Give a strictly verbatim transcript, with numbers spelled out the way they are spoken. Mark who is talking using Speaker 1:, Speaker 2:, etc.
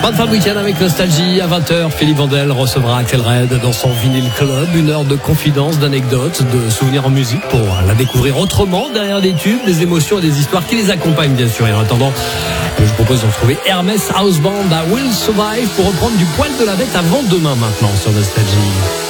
Speaker 1: Bonne fin de week-end avec Nostalgie. À vingt heures, Philippe Vandel recevra Axel Red dans son Vinyl Club. Une heure de confidences, d'anecdotes, de souvenirs en musique pour la découvrir autrement, derrière des tubes, des émotions et des histoires qui les accompagnent, bien sûr. Et en attendant, je vous propose de retrouver Hermès House Band à Will Survive pour reprendre du poil de la bête avant demain maintenant sur Nostalgie.